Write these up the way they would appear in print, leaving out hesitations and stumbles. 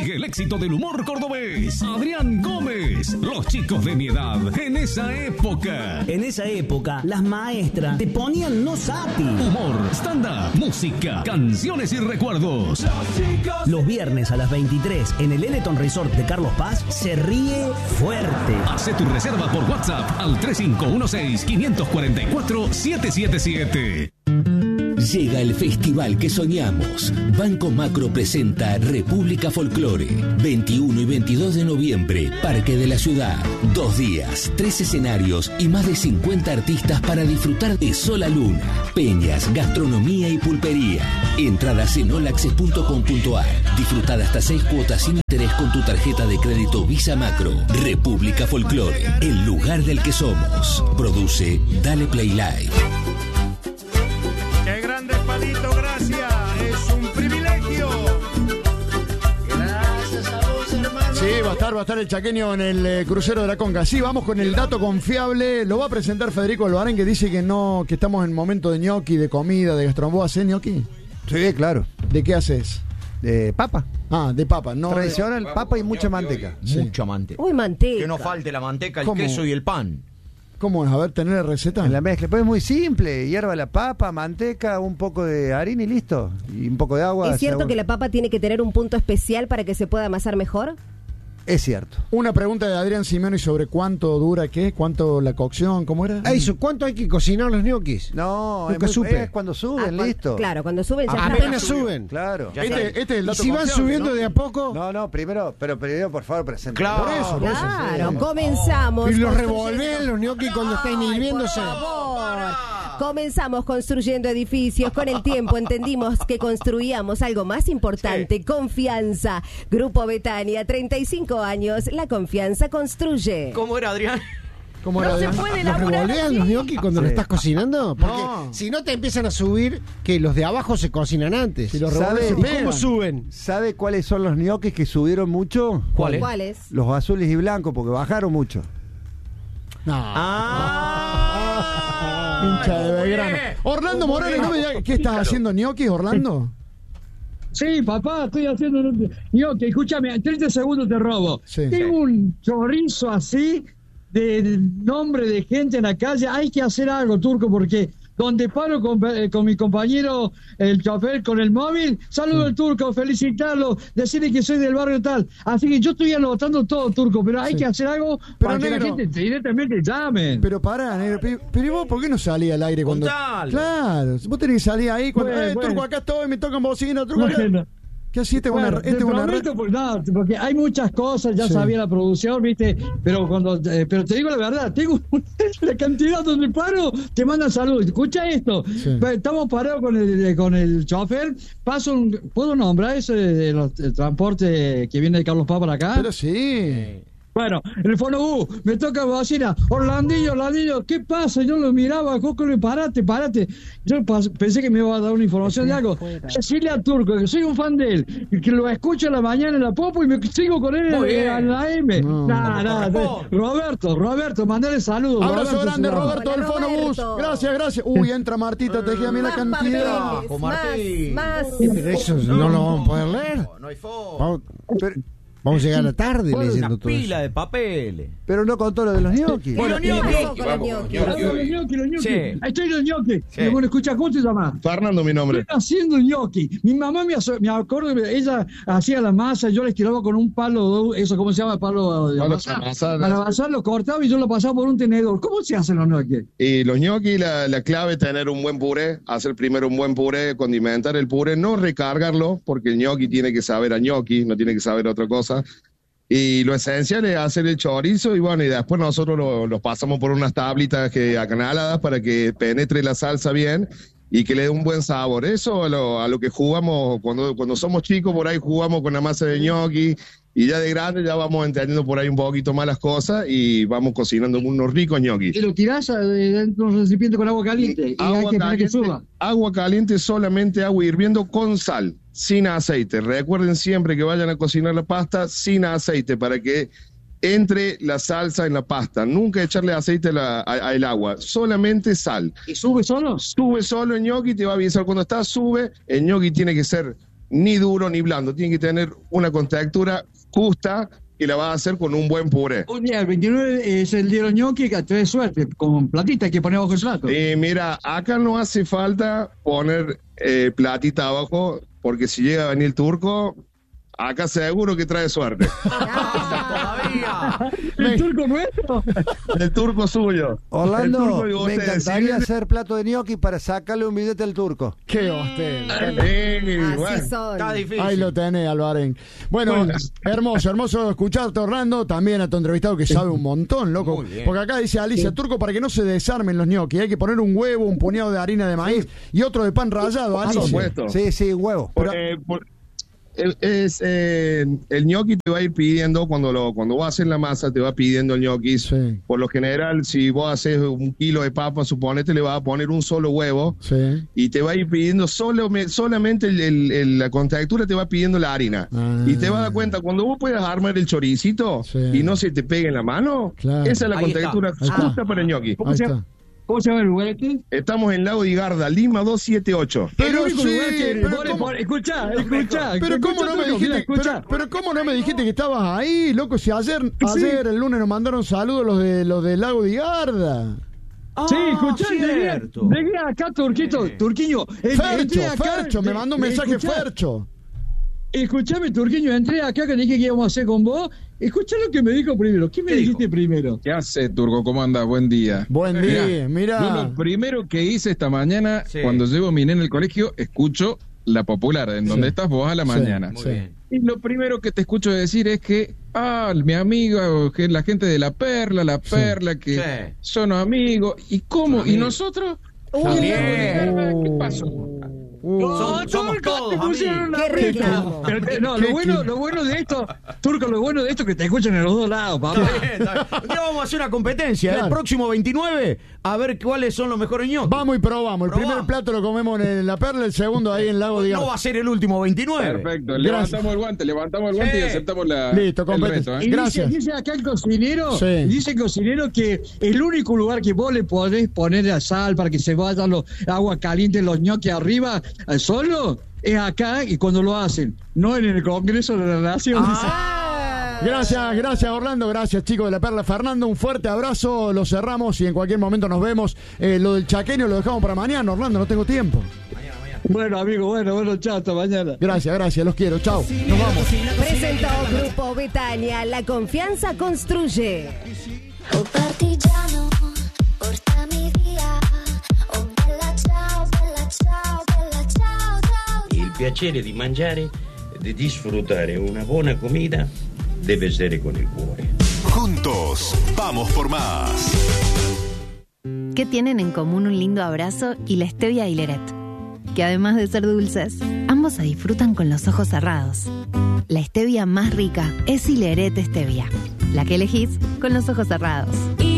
Sigue el éxito del humor cordobés. Adrián Gómez. Los chicos de mi edad. En esa época. En esa época, las maestras te ponían no sapi. Humor, stand-up, música, canciones y recuerdos. Los viernes a las 23 en el Eleton Resort de Carlos Paz se ríe fuerte. Hace tu reserva por WhatsApp al 3516-544-777. Llega el festival que soñamos. Banco Macro presenta República Folclore. 21 y 22 de noviembre, Parque de la Ciudad. 2 días, 3 escenarios y más de 50 artistas para disfrutar de Sol a Luna, peñas, gastronomía y pulpería. Entradas en olaccess.com.ar. Disfrutar hasta 6 cuotas sin interés con tu tarjeta de crédito Visa Macro. República Folclore, el lugar del que somos. Produce Dale Play Live. ¡Qué grande Palito! Gracias, es un privilegio. Gracias a vos, hermano. Sí, va a estar el chaqueño en el crucero de la Conca. Sí, vamos con el dato confiable. Lo va a presentar Federico Albarán, que dice que estamos en momento de ñoqui, de comida, de gastronomía. ¿Haces ñoqui? Sí, claro. ¿De qué haces? De papa. Ah, de papa. No tradicional, papa y mucha manteca. Sí. Mucha manteca. Uy, manteca. Que no falte la manteca, el ¿Cómo? queso y el pan. ¿Cómo es? A ver, tener la receta. En la mezcla, pues es muy simple. Hierva la papa, manteca, un poco de harina y listo. Y un poco de agua. ¿Es cierto que la papa tiene que tener un punto especial para que se pueda amasar mejor? Es cierto. Una pregunta de Adrián Simeoni sobre cuánto dura, cuánto la cocción, ¿cómo era? Eso, ¿cuánto hay que cocinar los ñoquis? No, Nunca es supe. cuando suben, listo. Claro, cuando suben ya Apenas está. suben. Claro. Este es el Y dato si van confiable, subiendo ¿no? de a poco. No, primero por favor, presente. Claro. Por eso. Claro, comenzamos. Y los construyendo- revolver los ñoquis cuando están Ay, hirviéndose. por favor. Comenzamos construyendo edificios. Con el tiempo entendimos que construíamos algo más importante, confianza. Grupo Betania, 35 años, la confianza construye. ¿Cómo era, Adrián? ¿Cómo era, Adrián? ¿Los revolvean los ñoquis cuando lo estás cocinando? Porque No. si no te empiezan a subir, que los de abajo se cocinan antes. Si los ¿Sabe? revolves se ¿Y pegan. cómo suben? ¿Sabe cuáles son los ñoquis que subieron mucho? ¿Cuál es? ¿Cuál es? Los azules y blancos, porque bajaron mucho. No. Hincha de Belgrano. Orlando Morales, no me digas, ¿qué estás haciendo ñoquis, Orlando? Sí, papá, estoy haciendo ñoqui. Escúchame, 30 segundos te robo. Sí. Tengo un chorizo así de nombre de gente en la calle. Hay que hacer algo, Turco, porque donde paro con mi compañero, el chofer, con el móvil, saludo al Turco, felicitarlo, decirle que soy del barrio tal. Así que yo estoy anotando todo, Turco, pero hay que hacer algo para que la gente directamente llamen. Pero pará, negro. Pero ¿y vos por qué no salís al aire cuando...? Contalo. Claro, vos tenés que salir ahí cuando... Bueno. Turco, acá estoy, me tocan bocina, Turco, acá... Bueno. ¿Qué así? Este es Bueno, una... te prometo, no, porque hay muchas cosas, ya Sí. sabía la producción, viste, pero pero te digo la verdad, tengo la cantidad donde paro, te mandan saludos. Escucha esto, Sí. estamos parados con el chofer, ¿puedo nombrar ese de el transporte que viene de Carlos Paz para acá? Pero sí. Bueno, en el fono me toca bocina, Orlandillo, ¿qué pasa? Yo lo miraba, Coco, parate. Yo pensé que me iba a dar una información de algo. Decirle a Turco que soy un fan de él, y que lo escucho en la mañana en la Popo y me sigo con él en la M. No. Roberto, mandale saludos. Abrazo Roberto, grande, se llama. Roberto del Hola, Fonobús. Roberto. Gracias. Uy, entra Martita, te queda bien la Más cantidad. papeles, Martín. más. Pero eso no lo vamos a poder leer. No hay foto. Vamos, vamos a llegar a la tarde leyendo Una todo eso. pila de papeles. Pero no contó lo de los ñoquis. Bueno, ¿Qué pasó con el ñoqui? Los ñoqui. Sí. Ahí estoy los ñoqui. Sí. Bueno, escucha, ¿cómo te llamas? Fernando, mi nombre. Estoy haciendo ñoqui. Mi mamá me acuerdo que ella hacía la masa, yo la estiraba con un palo, eso, ¿cómo se llama? Palo de amasar. Para amasar lo cortaba y yo lo pasaba por un tenedor. ¿Cómo se hacen los ñoquis? Y los ñoquis, la clave es tener un buen puré, hacer primero un buen puré, condimentar el puré, no recargarlo, porque el ñoqui tiene que saber a ñoqui, no tiene que saber a otra cosa. Y lo esencial es hacer el chorizo y bueno, y después nosotros los pasamos por unas tablitas acanaladas para que penetre la salsa bien y que le dé un buen sabor. Eso a lo que jugamos cuando somos chicos, por ahí jugamos con la masa de ñoqui y ya de grande ya vamos entendiendo por ahí un poquito más las cosas y vamos cocinando unos ricos ñoquis. Y lo tirás dentro de un recipiente con agua caliente y hay que esperar que suba. Agua caliente, solamente agua hirviendo con sal, sin aceite. Recuerden siempre que vayan a cocinar la pasta sin aceite para que entre la salsa en la pasta. Nunca echarle aceite al agua, solamente sal. ¿Y sube solo? Sube solo el ñoqui, te va a avisar cuando está, sube. El ñoqui tiene que ser ni duro ni blando, tiene que tener una contextura justa y la vas a hacer con un buen puré. Un día, el 29 es el día de los ñoquis, que trae suerte, con platita que pone bajo el plato. Y mira, acá no hace falta poner platita abajo, porque si llega a venir el turco, acá seguro que trae suerte. ¿El turco nuestro? El turco suyo. Orlando, El turco, y vos me te encantaría decís- hacer plato de gnocchi para sacarle un billete al turco. Qué hostel. Sí, Así bueno. son. Está difícil. Ahí lo tenés, Alvaren. Bueno, hermoso escucharte, Orlando. También a tu entrevistado que sabe un montón, loco. Muy bien. Porque acá dice Alicia, turco, para que no se desarmen los ñoquis, hay que poner un huevo, un puñado de harina de maíz y otro de pan rallado, Por Alicia. supuesto. Sí, un huevo. El ñoqui te va a ir pidiendo, cuando vas a hacer la masa, te va pidiendo el ñoqui. Sí. Por lo general, si vos haces 1 kilo de papa, suponete, le vas a poner un solo huevo. Sí. Y te va a ir pidiendo solamente la contextura, te va pidiendo la harina. Ah. Y te vas a dar cuenta, cuando vos puedas armar el choricito Sí. y no se te pegue en la mano, Claro. esa es la Ahí contextura está. Ahí está. justa para el ñoqui. Ahí se llama? está. ¿Cómo se llama el lugar este? Estamos en Lago de Garda, Lima 278. El Pero único sí, lugar que pero vos le ¿cómo? pones- Escuchá. Pero cómo no me dijiste, pero cómo no me dijiste que estabas ahí, loco, si ayer el lunes nos mandaron saludos los de Lago de Garda. Sí, escuchá, cierto. llegué acá, Turquito, Turquiño. Entré acá, Fercho, me mandó un mensaje escuchá, Fercho. Escuchame, Turquiño, entré acá que dije que íbamos a hacer con vos. Escuchá lo que me dijo primero. ¿Qué me dijiste primero? ¿Qué hace, Turco? ¿Cómo andas? Buen día. Buen día, Yo mira. lo primero que hice esta mañana, Sí. cuando llevo a mi nene al colegio, escucho La Popular, en donde Sí. estás vos a la Sí, mañana. Muy sí. bien. Y lo primero que te escucho decir es que, mi amigo, que la gente de La Perla, que Sí. son amigos. ¿Y cómo? ¿Y Amigos. nosotros? También. ¿Qué pasó? Somos todos amigos. Qué reclamo. No, lo bueno de esto, Turco, lo bueno de esto es que te escuchan en los dos lados, papá. Un día vamos a hacer una competencia. Claro. El próximo 29, a ver cuáles son los mejores ñoquis. Vamos y probamos. El Probamos. primer plato lo comemos en La Perla, el segundo ahí en Lago de No va Garda. a ser el último 29. Perfecto, Gracias. levantamos el guante y aceptamos Listo, el competencia. reto. Y Gracias. dice acá el cocinero, Sí. dice el cocinero que el único lugar que vos le podés poner la sal para que se vayan los agua caliente, los ñoquis arriba, solo, es acá y cuando lo hacen, no en el Congreso de la Nación. Gracias Orlando, gracias chicos de La Perla. Fernando, un fuerte abrazo, lo cerramos y en cualquier momento nos vemos. Lo del chaqueño lo dejamos para mañana, Orlando, no tengo tiempo. Bueno, amigo, bueno, chao, hasta mañana. Gracias, los quiero, chao. Nos vamos. Presentó Grupo Betania, la confianza construye. Oh partigiano, portami via. Oh bella ciao, bella ciao, bella ciao, ciao. Il piacere di mangiare e di disfruttare una buona comida deve essere con il cuore. Juntos, vamos por más. ¿Qué tienen en común un lindo abrazo y la stevia Hileret? Que además de ser dulces, ambos se disfrutan con los ojos cerrados. La stevia más rica es Hileret Stevia, la que elegís con los ojos cerrados.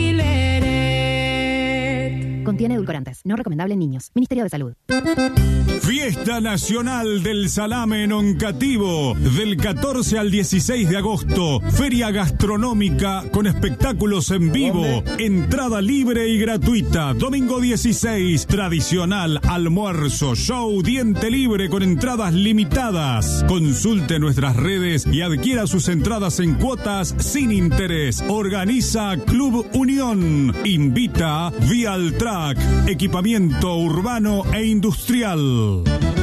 Contiene edulcorantes, no recomendable en niños. Ministerio de Salud. Fiesta Nacional del Salame en Oncativo, del 14 al 16 de agosto. Feria gastronómica con espectáculos en vivo. Entrada libre y gratuita. Domingo 16, tradicional almuerzo, show, diente libre con entradas limitadas. Consulte nuestras redes y adquiera sus entradas en cuotas sin interés. Organiza Club Unión. Invita Vialtrack, equipamiento urbano e industrial.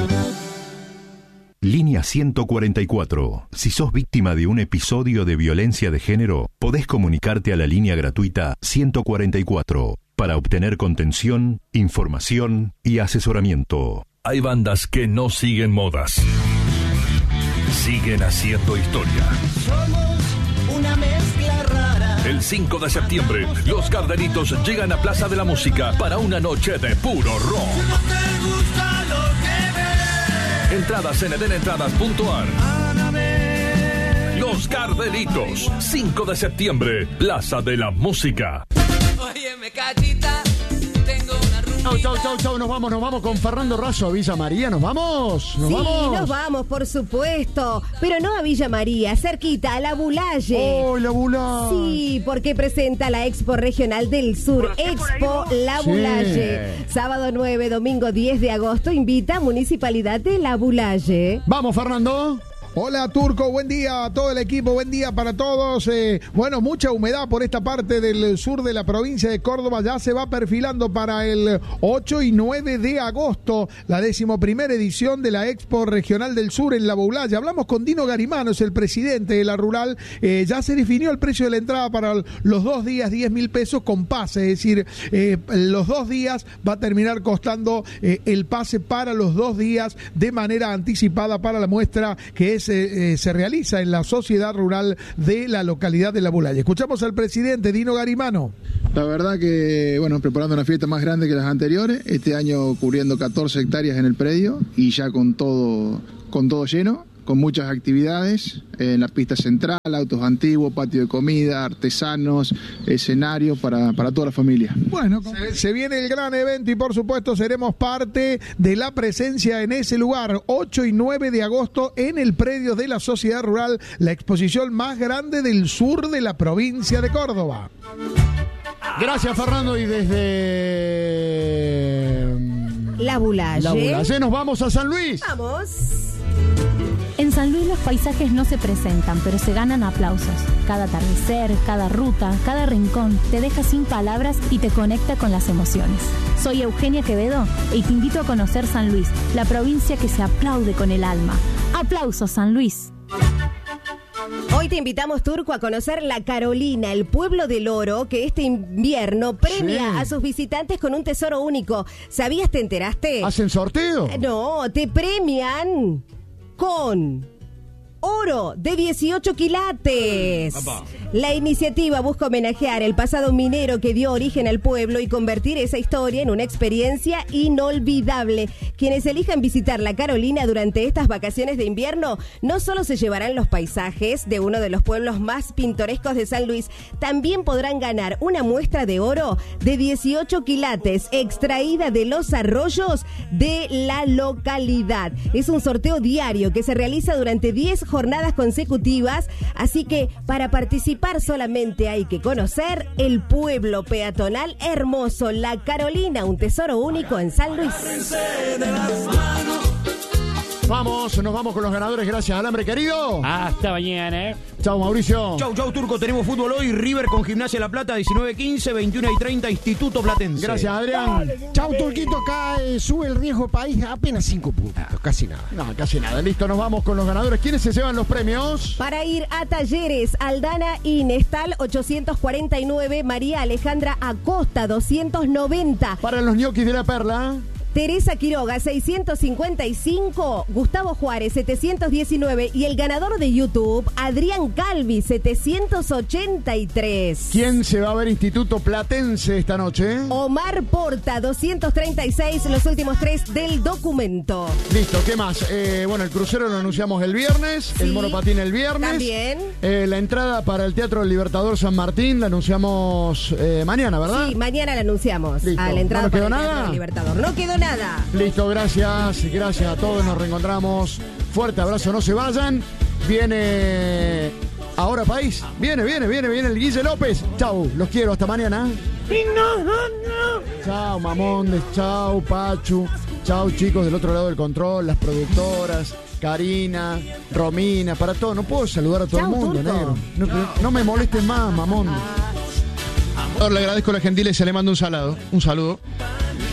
Línea 144. Si sos víctima de un episodio de violencia de género, podés comunicarte a la línea gratuita 144 para obtener contención, información y asesoramiento. Hay bandas que no siguen modas. Siguen haciendo historia. Somos una mezcla rara. El 5 de septiembre, los Gardenitos llegan a Plaza de la Música para una noche de puro rock. No te gusta lo que ves. Entradas en edenentradas.ar. Los Gardenitos, 5 de septiembre, Plaza de la Música. Óyeme, cachita, tengo una rumba. Chau. Nos vamos con Fernando Razo a Villa María. ¿Nos vamos? Nos vamos, por supuesto. Pero no a Villa María, cerquita, a La Bulaye. ¡Oh, La Bulaye! Sí, porque presenta la Expo Regional del Sur. Expo La Bulaye. Sábado 9, domingo 10 de agosto. Invita Municipalidad de La Bulaye. Vamos, Fernando. Hola Turco, buen día a todo el equipo, buen día para todos. Bueno, mucha humedad por esta parte del sur de la provincia de Córdoba, ya se va perfilando para el 8 y 9 de agosto, la 11ª edición de la Expo Regional del Sur en La Bulaye. Hablamos con Dino Garimano, es el presidente de la rural, ya se definió el precio de la entrada para los 2 días, 10.000 pesos con pase, es decir, los 2 días va a terminar costando el pase para los 2 días de manera anticipada para la muestra que se realiza en la sociedad rural de la localidad de La Bulaye. Escuchamos al presidente Dino Garimano. La verdad que, bueno, preparando una fiesta más grande que las anteriores, este año cubriendo 14 hectáreas en el predio y ya con todo lleno, con muchas actividades en la pista central, autos antiguos, patio de comida, artesanos, escenarios para toda la familia. Bueno, se viene el gran evento y por supuesto seremos parte de la presencia en ese lugar, 8 y 9 de agosto en el predio de la Sociedad Rural, la exposición más grande del sur de la provincia de Córdoba. Gracias, Fernando, y desde La Bulaye nos vamos a San Luis. Vamos. En San Luis los paisajes no se presentan, pero se ganan aplausos. Cada atardecer, cada ruta, cada rincón te deja sin palabras y te conecta con las emociones. Soy Eugenia Quevedo y te invito a conocer San Luis, la provincia que se aplaude con el alma. ¡Aplausos, San Luis! Hoy te invitamos, Turco, a conocer La Carolina, el pueblo del oro, que este invierno premia a sus visitantes con un tesoro único. ¿Sabías, te enteraste? ¿Hacen sorteo? No, te premian con oro de 18 quilates. La iniciativa busca homenajear el pasado minero que dio origen al pueblo y convertir esa historia en una experiencia inolvidable. Quienes elijan visitar La Carolina durante estas vacaciones de invierno no solo se llevarán los paisajes de uno de los pueblos más pintorescos de San Luis, también podrán ganar una muestra de oro de 18 quilates extraída de los arroyos de la localidad. Es un sorteo diario que se realiza durante 10 jornadas consecutivas, así que para participar solamente hay que conocer el pueblo peatonal hermoso La Carolina, un tesoro único en San Luis. Nos vamos con los ganadores, gracias, Alambre querido. Hasta mañana, Chau, Mauricio. Chau, Turco. Tenemos fútbol hoy. River con Gimnasia La Plata, 19:15, 21:30, Instituto Platense. Gracias, Adrián. Chau, Turquito. Cae, sube el riesgo país apenas 5 puntos. Casi nada. No, casi nada. Listo, nos vamos con los ganadores. ¿Quiénes se llevan los premios? Para ir a Talleres, Aldana Inestal, 849. María Alejandra Acosta, 290. Para los ñoquis de la Perla. Teresa Quiroga, 655, Gustavo Juárez, 719 y el ganador de YouTube, Adrián Calvi, 783. ¿Quién se va a ver Instituto Platense esta noche? Omar Porta, 236, los últimos 3 del documento. Listo, ¿qué más? Bueno, el crucero lo anunciamos el viernes, el monopatín el viernes. También. La entrada para el Teatro del Libertador San Martín la anunciamos mañana, ¿verdad? Sí, mañana la anunciamos. Listo. A la entrada ¿No nos quedó para el Teatro nada? del Libertador. No quedó nada. Listo, gracias a todos, nos reencontramos. Fuerte abrazo, no se vayan. Viene Ahora País. Viene el Guille López. Chau, los quiero, hasta mañana. Chau, Mamondes, chau, Pachu. Chau, chicos del otro lado del control, las productoras, Karina, Romina, para todo. No puedo saludar a todo el mundo, negro. No me molestes más, Mamondes. Le agradezco la gentileza, le mando un saludo.